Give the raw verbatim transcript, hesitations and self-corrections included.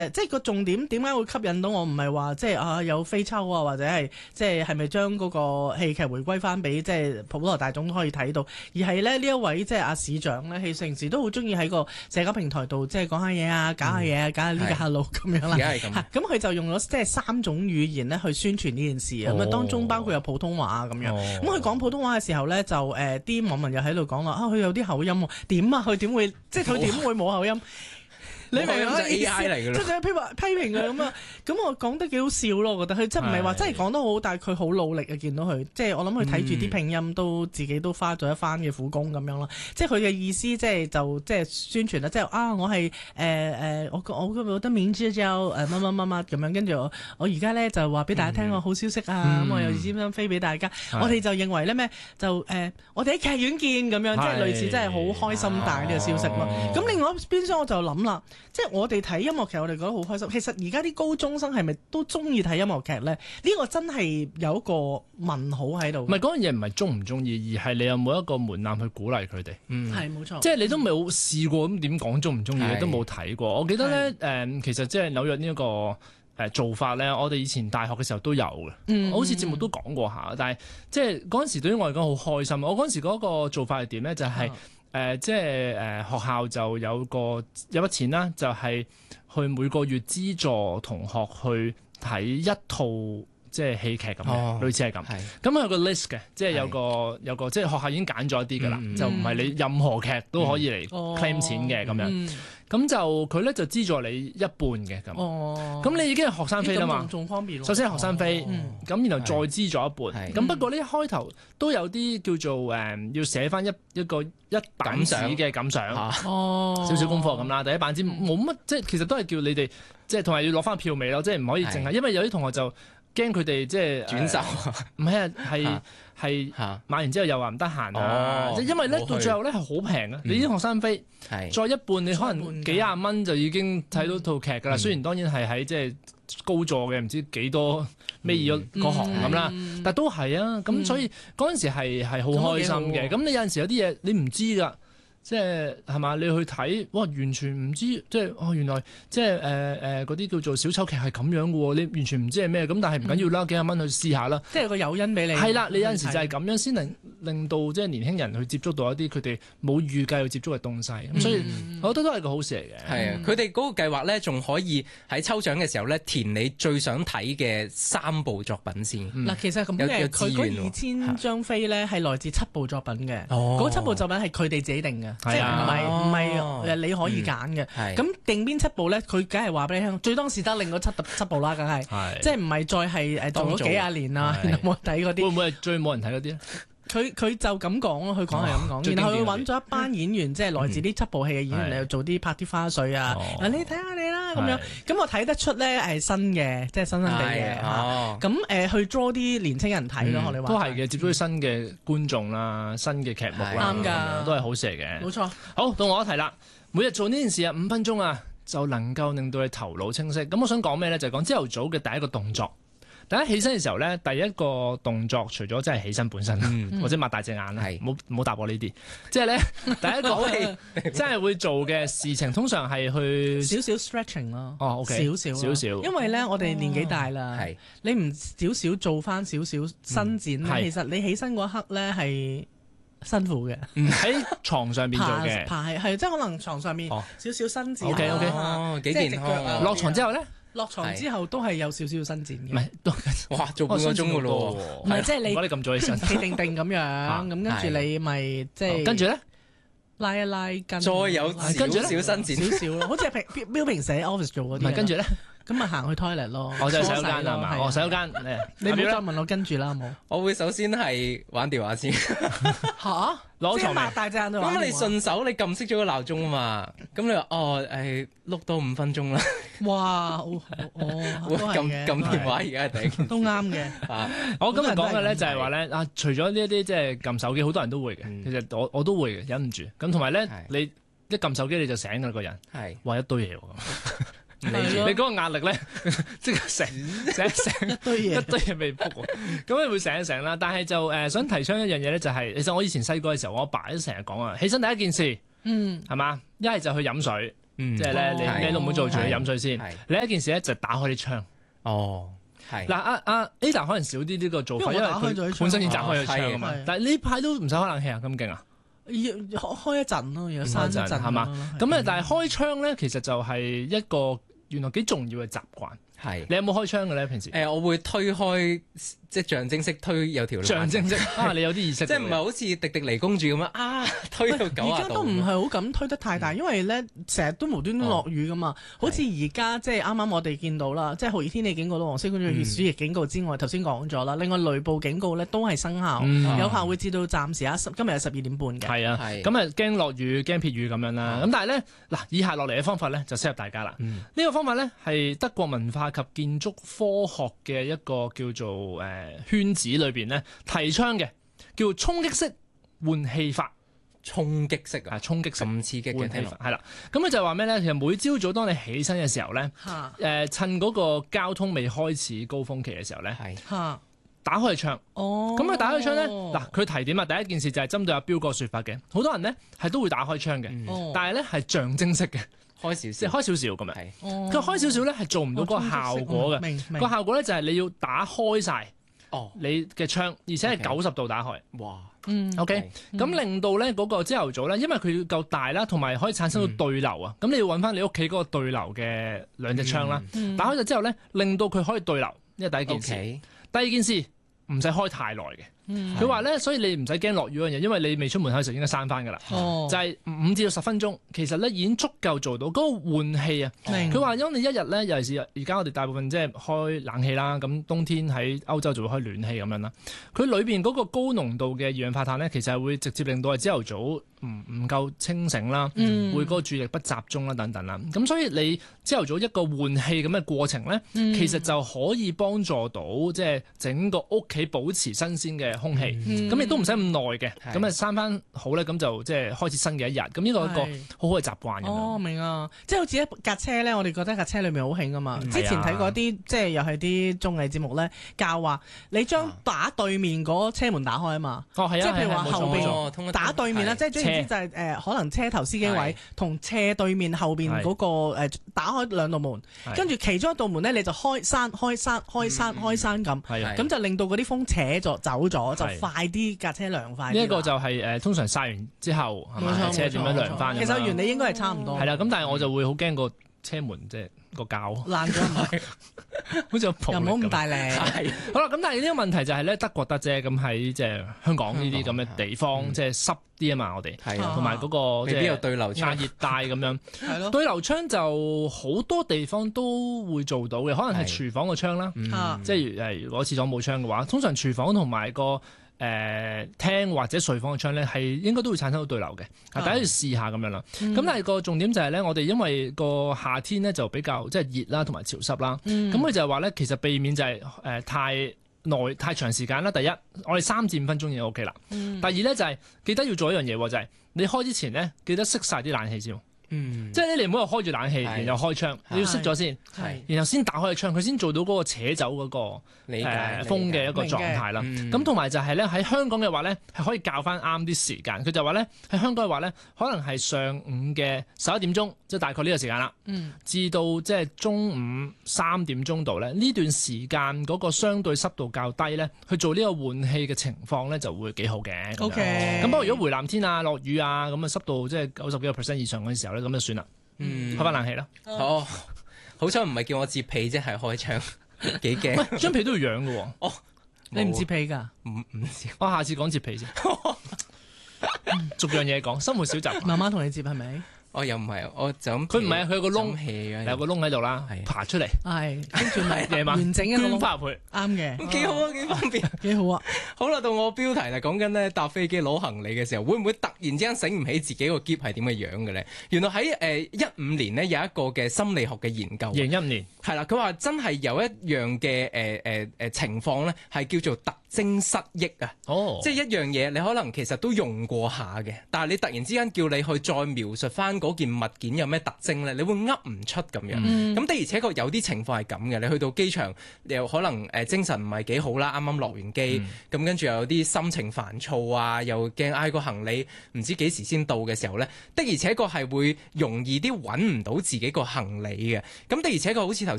即係個重點點解會吸引到我？唔係話即係啊有飛抽啊，或者係即係係咪將嗰個戲劇回歸翻俾即係普羅大眾都可以睇到？而係咧呢一位即係阿市長咧，佢成時都好中意喺個社交平台度即係講下嘢啊，搞下嘢啊，搞下呢個下路咁樣啦。咁佢就用咗即係三種語言咧去宣傳呢件事啊。咁啊、哦、當中包括有普通話啊咁樣。咁佢講普通話嘅時候咧，就誒啲、呃、網民又喺度講話啊，佢有啲口音喎，點啊？佢點會即係佢點會冇口音？你明唔明啊？ A I 嚟嘅咯， 即係批評批評佢咁啊！咁我講得幾好笑咯，我覺得佢即係唔係話真係講得好，但係佢好努力啊！見到佢，即係我諗佢睇住啲拼音都自己都花咗一番嘅苦功咁樣咯。即係佢嘅意思，即係就即係宣傳啦，即係啊！我係誒誒，我我我覺得免之之後誒乜乜乜乜咁樣，跟住我我而家咧就話俾大家聽個好消息啊！咁、嗯、我又專登飛俾大家。我哋就認為咧咩就誒、呃，我哋喺劇院見咁樣，即係類似真係好開心帶呢個消息咯。咁另外一邊廂我就諗啦。即係我哋睇音樂劇，我哋覺得好開心。其實而家啲高中生係咪都中意睇音樂劇咧？呢、呢個真係有一個問號喺度。 唔係嗰樣嘢，唔係中唔中意，而係你有冇一個門檻去鼓勵佢哋。 嗯，係冇錯。 即係你都冇試過咁點講中唔中意，你都冇睇過。我記得咧，誒、呃，其實即係紐約呢一個誒做法咧，我哋以前大學嘅時候都有嘅。嗯、我好似節目都講過下，但係即係嗰陣時對於我嚟講好開心。我嗰陣時嗰個做法係點咧？就係、是。嗯誒、呃、即係誒、呃、學校就有個有筆錢啦，就係、是、去每個月資助同學去睇一套即係戲劇咁嘅，哦、類似係咁。咁佢有個 list 嘅，即係有個有個即係學校已經揀咗一啲㗎啦，嗯、就唔係你任何劇都可以嚟 claim 錢嘅咁、嗯、樣。嗯咁就佢咧就資助你一半嘅咁，咁、哦、你已經係學生飛啦嘛， 仲方便。 首先係學生飛，咁、哦嗯、然後再資助一半。咁、嗯、不過呢一開頭都有啲叫做誒、嗯、要寫翻一一個一版紙嘅感想，哦、少少功課咁啦。第一版紙冇乜，即係其實都係叫你哋即係同埋要攞翻票尾咯，即係唔可以淨係，因為有啲同學就驚佢哋即係轉手，唔係啊係。係買完之後又話唔得閒啊！因為咧到最後咧係好平啊！你啲學生飛再一半，你可能幾廿蚊就已經睇到套劇㗎啦。雖然當然係喺即係高座嘅，唔知幾多尾二嗰行咁啦，但都係啊！咁所以嗰陣時係係好開心嘅。咁你有陣時有啲嘢你唔知㗎。即係係嘛？你去睇哇，完全唔知即係哦，原來即係誒誒嗰啲叫做小丑劇係咁樣嘅喎，你完全唔知係咩咁，但係唔緊要啦，幾廿蚊去試下啦。 即係有個誘因俾你。係啦， 你有陣時就係咁樣先能令到即係年輕人去接觸到一啲佢哋冇預計去接觸嘅東西，咁、嗯、所以我覺得都係個好事嚟嘅。 係啊，佢哋嗰個計劃咧，仲可以喺抽獎嘅時候咧，填你最想睇嘅三部作品先。嗱、 嗯，其實咁嘅，佢嗰二千張飛咧係來自七部作品嘅，嗰、哦、七部作品係佢哋自己定嘅。即係唔係唔係誒你可以揀嘅，咁、嗯、定邊七部咧？佢梗係話俾你聽，最當時得令嗰七七部啦，梗係，即係唔係再係誒做咗幾廿年啦，然後冇人睇嗰啲。 會唔會係最冇人睇嗰啲咧？ 佢佢就咁講咯，佢講係咁講，然後佢揾咗一班演員，即係來自呢七部戲嘅演員嚟做啲拍啲花絮啊！嗱，你睇下你啦咁樣，咁我睇得出咧係新嘅，即係新新地嘅嚇。咁誒去 draw 啲年青人睇咯，我哋話都係嘅，接觸啲新嘅觀眾啦，新嘅劇目啦， 啱㗎， 都係好事嚟嘅。 冇錯。 好，到我一題啦，每日做呢件事啊，五分鐘啊，就能夠令到你頭腦清晰。咁我想講咩咧？就係講朝頭早嘅第一個動作。大家起身嘅時候咧，第一個動作除咗真係起身本身，嗯、或者擘大隻眼啦，冇冇答我呢啲。即係咧，第一個真係會做嘅事情，通常係去少少 stretching 咯。 哦，OK， 少少少少。 因為咧，我哋年紀大啦，哦、你唔少少做翻少少伸展咧，嗯、其實你起身嗰刻咧係辛苦嘅。 喺床上邊做嘅， 爬係係即係可能床上面少少伸展。 OK OK， 哦，幾健康。 落床之後咧？ 落床之後都係有少少伸展嘅， 唔係都哇做半個鐘嘅咯喎， 唔係即係你你咁早起身， 企定定咁樣，咁跟住你咪即係跟住咧拉一拉筋， 再有少少伸展少少咯，好似係平標平時喺 office 做嗰啲。 唔係跟住咧， 咁咪行去 toilet 咯。 我就係洗手間係嘛，我洗手間誒， 你唔好再問我跟住啦，好冇？ 我會首先係玩電話先嚇。攞床擘大隻眼都玩。 咁你順手你撳熄咗個鬧鐘啊嘛，咁你話哦誒碌多五分鐘啦。哇！哦哦，撳撳電話而家係頂。都啱嘅。 我今日講嘅咧就係話咧啊，除咗呢一啲即係撳手機，好多人都會嘅。其實我我都會嘅，忍唔住。咁同埋咧，你一撳手機你就醒㗎個人。係。哇！一堆嘢喎。你你嗰個壓力咧，即係醒醒醒一堆嘢，一堆嘢未覆喎，咁你會醒一醒啦。但係就誒、呃、想提倡一樣嘢咧，就係、是、其實我以前細個嘅時候，我阿爸都成日講啊，起身第一件事嗯， 係嘛？一係就去飲水，即係咧你咩都唔好做，住去飲水先。另一件事咧就打開啲窗。 哦。 嗱，阿阿 Ada 可能少啲呢個做法，因為佢本身已經打開咗窗啊嘛。但係呢排都唔使開冷氣啊，咁勁啊！ 要開一陣咯，要閂一陣係嘛？咁啊，但係開窗咧，其實就係一個原來幾重要嘅習慣。係，你有冇開窗嘅咧？平時誒，我會推開，即係象徵式推有條象徵式啊！你有啲意識， 即係唔係好似迪迪尼公主咁樣啊？推到九十度。 而家都唔係好敢推得太大，因為咧成日都無端端落雨噶嘛。好似而家即係啱啱我哋見到啦，即係酷熱天氣警告到黃色官員暑熱警告之外，頭先講咗啦。另外雷暴警告咧都係生效，有效會至到暫時啊，今日係十二點半嘅。 係啊，咁啊驚落雨驚撇雨咁樣啦。咁但係咧嗱，以下落嚟嘅方法咧就適合大家啦。呢個方法咧係德國文化及建築科學嘅一個叫做誒、呃、圈子裏邊咧提倡嘅，叫衝擊式換氣法。 衝擊式啊， 衝擊式咁刺激嘅聽落， 係啦。咁佢就話咩咧？其實每朝早當你起身嘅時候咧，誒、呃、趁嗰個交通未開始高峰期嘅時候咧，係打開窗。哦，咁佢打開窗咧，嗱佢提點啊，第一件事就係針對阿標個説法嘅，好多人咧係都會打開窗嘅，嗯、但係咧係象徵式嘅。開少少，開少少咁樣。佢開少少咧係做唔到嗰個效果嘅。個效果咧就係你要打開晒你嘅窗，而且係九十度打開。哇！嗯，OK。咁令到咧嗰個朝頭早咧，因為佢夠大啦，同埋可以產生到對流啊。咁你要揾翻你屋企嗰個對流嘅兩隻窗啦。打開咗之後咧，令到佢可以對流，呢係第一件事。第二件事唔使開太耐嘅。佢話咧，所以你唔使驚落雨嗰樣嘢，因為你未出門口嘅時候應該閂翻噶啦。哦，就係五至到十分鐘，其實咧已經足夠做到嗰個換氣啊。佢話因為你一日咧，尤其是而家我哋大部分即係開冷氣啦，咁冬天喺歐洲就會開暖氣咁樣啦。佢裏邊嗰個高濃度嘅二氧化碳咧，其實係會直接令到係朝頭早唔唔夠清醒啦，嗯、會嗰個注意力不集中啦等等啦。咁所以你朝頭早一個換氣咁嘅過程咧，嗯、其實就可以幫助到即係整個屋企保持新鮮嘅空氣，咁亦都唔使咁耐嘅，咁啊閂翻好咧，咁就即係開始新嘅一日。咁呢個一個好好嘅習慣。 哦，明啊，即係好似一架車咧，我哋覺得架車裏面好興噶嘛。之前睇過啲即係又係啲綜藝節目咧，教話你將打對面嗰車門打開啊嘛。哦，係啊，即係譬如話後邊打對面啦，即係總之就係誒可能車頭司機位同斜對面後邊嗰個誒打開兩道門，跟住其中一道門咧你就開閂開閂開閂開閂咁，咁就令到嗰啲風扯咗走咗就快。快啲架車涼快啲。呢一個就係、是、誒、呃、通常曬完之後係咪車點樣涼翻？ 其實原理應該係差唔多。 係啦，咁但係我就會好驚個車門即係個膠爛咗，唔係好似又唔好咁大力。 係好啦，咁但係呢個問題就係咧，德國得啫，咁喺即係香港呢啲咁嘅地方，即係濕啲啊嘛，我哋同埋嗰個即係對流壓熱帶咁樣。 係咯， 對流窗就好多地方都會做到嘅，可能係廚房個窗啦，即係誒如果廁所冇窗嘅話，通常廚房同埋個誒、呃、廳或者睡房嘅窗咧，係應該都會產生到對流嘅。啊，大家要試下咁樣啦。咁、嗯、但係個重點就係咧，我哋因為個夏天咧就比較即係熱啦，同埋潮濕啦。咁佢、嗯、就係話咧，其實避免就係、是、誒、呃、太耐太長時間啦。第一，我哋三至五分鐘已經 OK 啦。嗯、第二咧就係、是、記得要做一樣嘢喎，就係、是、你開之前咧，記得熄晒啲冷氣先。嗯，即係你唔好話開住冷氣，然後開窗，你要熄咗先，然後先打開個窗，佢先做到嗰個扯走嗰個誒風嘅一個狀態啦。咁同埋就係咧喺香港嘅話咧，係可以校翻啱啲時間。佢就話咧喺香港嘅話咧，可能係上午嘅十一點鐘，即係大概呢個時間啦，至到即係中午三點鐘度咧，呢段時間嗰個相對濕度較低咧，去做呢個換氣嘅情況咧就會幾好嘅。 OK， 咁不過如果回南天啊、落雨啊，咁啊濕度即係九十幾個 percent 以上嗰陣時候咧，咁就算啦，嗯，開翻冷氣啦。 哦，好彩唔係叫我摺被啫，係開窗，幾驚。 喂，張被都要養嘅喎。 哦，你唔摺被㗎？ 唔唔知。 我下次講摺被先。逐樣嘢講，生活小習慣。 媽媽同你摺係咪？ 我又唔係，我就咁。 佢唔係啊，佢有個窿，有個窿喺度啦，爬出嚟。 係，跟住咪夜晚完整一個窿爬入去。 啱嘅， 幾好啊，幾方便， 幾好啊。 好啦，到我標題啦，講緊咧搭飛機攞行李嘅時候，會唔會突然之間醒唔起自己個篋係點嘅樣嘅咧？原來喺誒一五年呢，有一個嘅心理學嘅研究。 二零一五年。 係啦，佢話真係有一樣嘅誒誒誒情況咧，係叫做突徵失憶啊。哦，即係一樣嘢，你可能其實都用過下嘅，但係你突然之間叫你去再描述翻嗰件物件有咩特徵咧，你會噏唔出咁樣。咁、嗯、的而且確有啲情況係咁嘅，你去到機場又可能誒、呃、精神唔係幾好啦，啱啱落完機，咁、嗯、跟住又有啲心情煩躁啊，又驚嗌個行李唔知幾時先到嘅時候咧，的而且確係會容易啲揾唔到自己個行李嘅。咁的而且確好似頭先